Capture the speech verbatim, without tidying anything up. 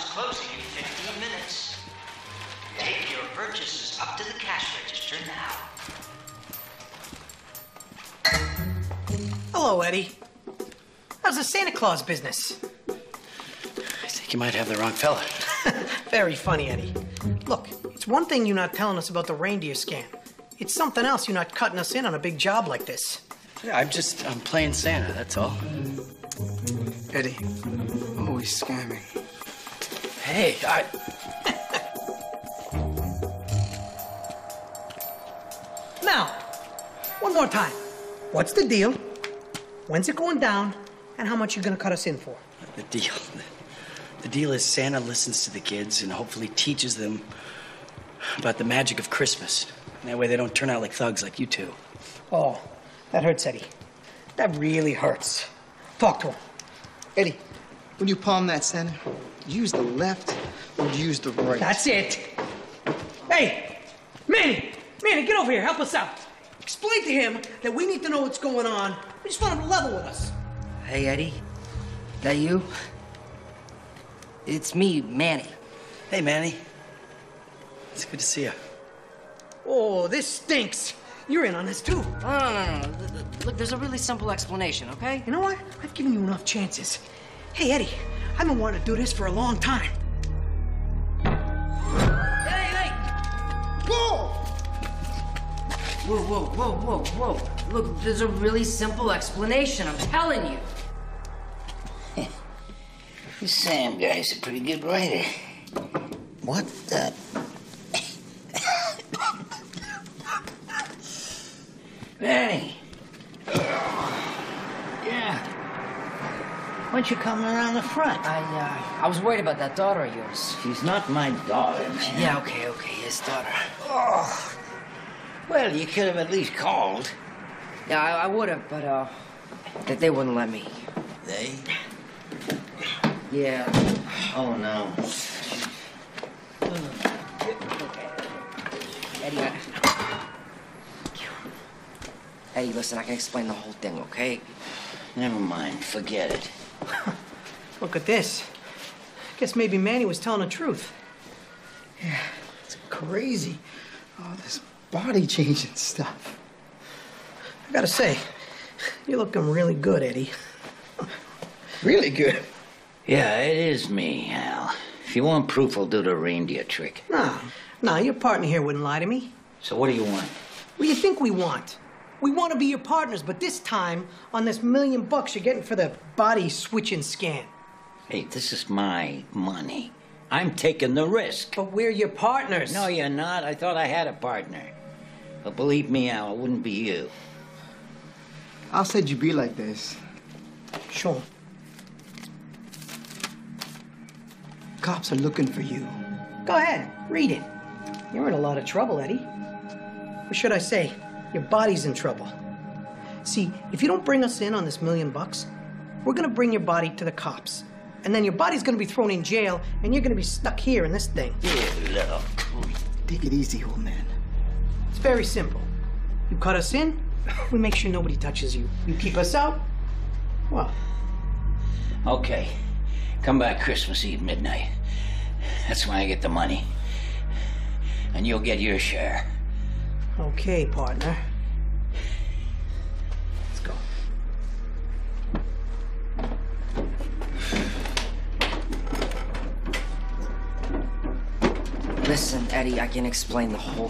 is closing in fifteen minutes. Take your purchases up to the cash register now. Hello, Eddie. How's the Santa Claus business? I think you might have the wrong fella. Very funny, Eddie. Look, it's one thing you're not telling us about the reindeer scam. It's something else you're not cutting us in on a big job like this. Yeah, I'm just, I'm playing Santa, that's all. Eddie, always scamming. Hey, I... Now, one more time. What's the deal? When's it going down? And how much you gonna cut us in for? The deal... The deal is Santa listens to the kids and hopefully teaches them about the magic of Christmas. That way they don't turn out like thugs like you two. Oh, that hurts, Eddie. That really hurts. Talk to him. Eddie, when you palm that Santa, use the left or use the right? That's it. Hey, Manny, Manny, get over here. Help us out. Explain to him that we need to know what's going on. We just want him to level with us. Hey, Eddie. That you? It's me, Manny. Hey, Manny. It's good to see you. Oh, this stinks. You're in on this, too. No, no, no, no. Look, there's a really simple explanation, okay? You know what? I've given you enough chances. Hey, Eddie, I've been wanting to do this for a long time. Hey, hey! Whoa! Whoa, whoa, whoa, whoa, whoa. Look, there's a really simple explanation, I'm telling you. This Sam guy's a pretty good writer. What the... Manny. Yeah. Why don't you come around the front? I, uh, I was worried about that daughter of yours. She's not my daughter, man. Yeah, okay, okay, his daughter. Oh. Well, you could have at least called. Yeah, I, I would have, but, uh, that they wouldn't let me. They? Yeah. Oh, no. Eddie, I... Eddie, listen, I can explain the whole thing, okay? Never mind. Forget it. Look at this. Guess maybe Manny was telling the truth. Yeah, it's crazy. All this body changing stuff. I gotta say, you're looking really good, Eddie. Really good. Yeah, it is me, Al. If you want proof, I'll do the reindeer trick. No, no, your partner here wouldn't lie to me. So what do you want? What do you think we want? We want to be your partners, but this time on this million bucks you're getting for the body switching scam. Hey, this is my money. I'm taking the risk. But we're your partners. No, you're not. I thought I had a partner. But believe me, Al, it wouldn't be you. Al said you'd be like this. Sure. Cops are looking for you. Go ahead, read it. You're in a lot of trouble, Eddie. Or should I say, your body's in trouble. See, if you don't bring us in on this million bucks, we're gonna bring your body to the cops. And then your body's gonna be thrown in jail, and you're gonna be stuck here in this thing. You little creep. Take it easy, old man. It's very simple. You cut us in, we make sure nobody touches you. You keep us out, well... Okay. Come back Christmas Eve, midnight. That's when I get the money. And you'll get your share. Okay, partner. Let's go. Listen, Eddie, I can explain the whole